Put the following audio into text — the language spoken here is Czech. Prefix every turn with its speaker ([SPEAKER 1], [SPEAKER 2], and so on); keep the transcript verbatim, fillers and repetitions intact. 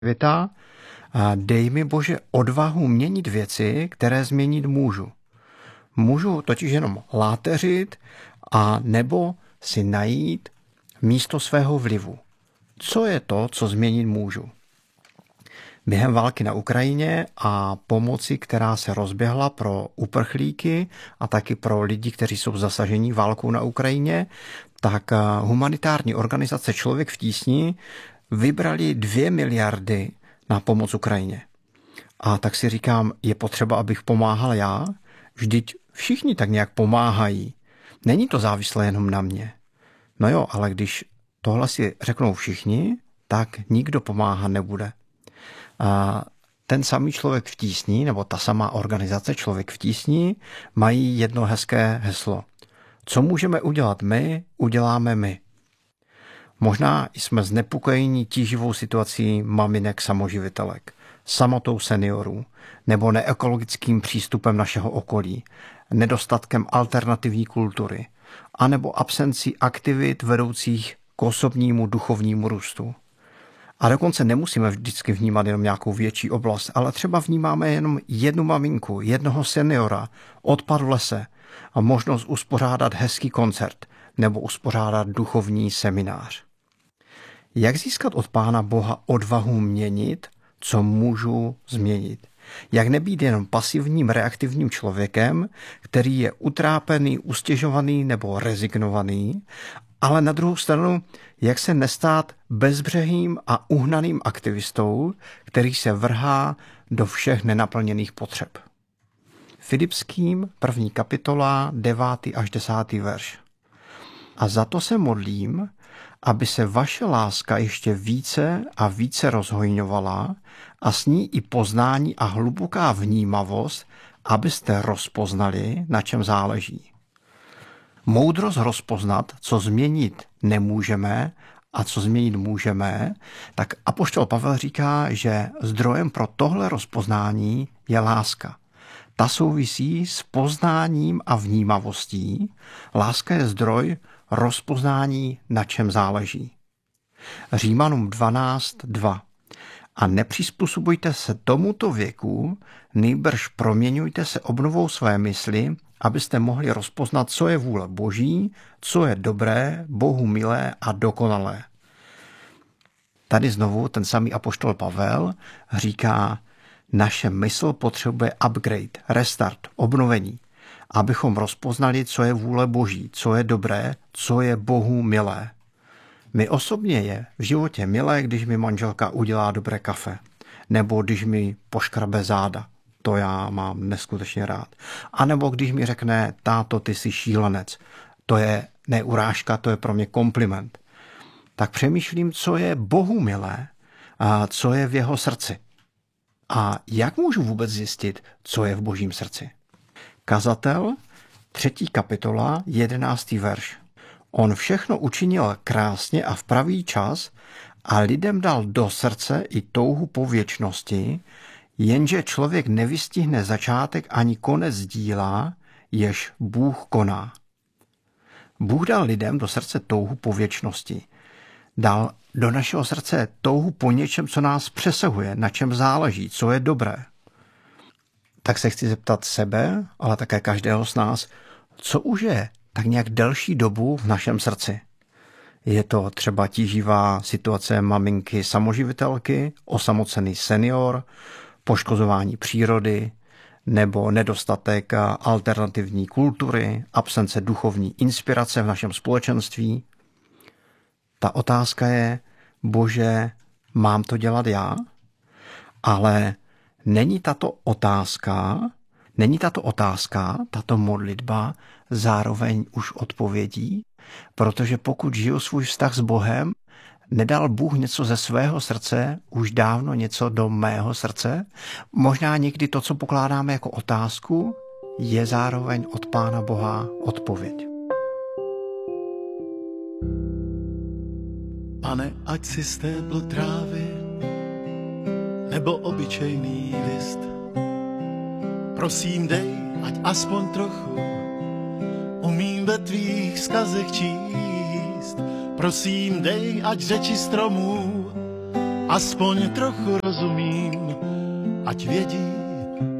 [SPEAKER 1] Věta, dej mi Bože odvahu měnit věci, které změnit můžu. Můžu totiž jenom láteřit a nebo si najít místo svého vlivu. Co je to, co změnit můžu? Během války na Ukrajině a pomoci, která se rozběhla pro uprchlíky a taky pro lidi, kteří jsou zasaženi válkou na Ukrajině, tak humanitární organizace Člověk v tísni vybrali dvě miliardy na pomoc Ukrajině. A tak si říkám, je potřeba, abych pomáhal já? Vždyť všichni tak nějak pomáhají. Není to závislé jenom na mě. No jo, ale když tohle si řeknou všichni, tak nikdo pomáhat nebude. A ten samý Člověk v tísni, nebo ta samá organizace Člověk v tísni, mají jedno hezké heslo. Co můžeme udělat my, uděláme my. Možná jsme znepokojeni tíživou situací maminek samoživitelek, samotou seniorů nebo neekologickým přístupem našeho okolí, nedostatkem alternativní kultury anebo absencí aktivit vedoucích k osobnímu duchovnímu růstu. A dokonce nemusíme vždycky vnímat jenom nějakou větší oblast, ale třeba vnímáme jenom jednu maminku, jednoho seniora, odpad v lese a možnost uspořádat hezký koncert nebo uspořádat duchovní seminář. Jak získat od Pána Boha odvahu měnit, co můžu změnit? Jak nebýt jenom pasivním reaktivním člověkem, který je utrápený, ustěžovaný nebo rezignovaný, ale na druhou stranu, jak se nestát bezbřehým a uhnaným aktivistou, který se vrhá do všech nenaplněných potřeb. Filipským první kapitola, devátý až desátý verš. A za to se modlím, aby se vaše láska ještě více a více rozhojňovala a s ní i poznání a hluboká vnímavost, abyste rozpoznali, na čem záleží. Moudrost rozpoznat, co změnit nemůžeme a co změnit můžeme, tak apoštol Pavel říká, že zdrojem pro tohle rozpoznání je láska. Ta souvisí s poznáním a vnímavostí. Láska je zdroj rozpoznání, na čem záleží. Římanům dvanáct dva. A nepřizpůsobujte se tomuto věku, nýbrž proměňujte se obnovou své mysli, abyste mohli rozpoznat, co je vůle Boží, co je dobré, Bohu milé a dokonalé. Tady znovu ten samý apoštol Pavel říká, naše mysl potřebuje upgrade, restart, obnovení, abychom rozpoznali, co je vůle Boží, co je dobré, co je Bohu milé. Mi osobně je v životě milé, když mi manželka udělá dobré kafe, nebo když mi poškrabe záda. To já mám neskutečně rád. A nebo když mi řekne, táto, ty jsi šílenec. To je ne urážka, to je pro mě kompliment. Tak přemýšlím, co je Bohu milé a co je v jeho srdci. A jak můžu vůbec zjistit, co je v Božím srdci? Kazatel, třetí kapitola, jedenáctý verš. On všechno učinil krásně a v pravý čas a lidem dal do srdce i touhu po věčnosti, jenže člověk nevystihne začátek ani konec díla, jež Bůh koná. Bůh dal lidem do srdce touhu po věčnosti. Dal do našeho srdce touhu po něčem, co nás přesahuje, na čem záleží, co je dobré. Tak se chci zeptat sebe, ale také každého z nás, co už je tak nějak delší dobu v našem srdci. Je to třeba tíživá situace maminky samoživitelky, osamocený senior, poškozování přírody nebo nedostatek alternativní kultury, absence duchovní inspirace v našem společenství. Ta otázka je, Bože, mám to dělat já? Ale není tato otázka, není tato otázka, tato modlitba zároveň už odpovědí? Protože pokud žiju svůj vztah s Bohem, nedal Bůh něco ze svého srdce, už dávno něco do mého srdce? Možná někdy to, co pokládáme jako otázku, je zároveň od Pána Boha odpověď.
[SPEAKER 2] Pane, ať si stéblo trávy nebo obyčejný list, prosím dej, ať aspoň trochu umím ve tvých vzkazech číst. Prosím dej, ať řeči stromů aspoň trochu rozumím, ať vědí,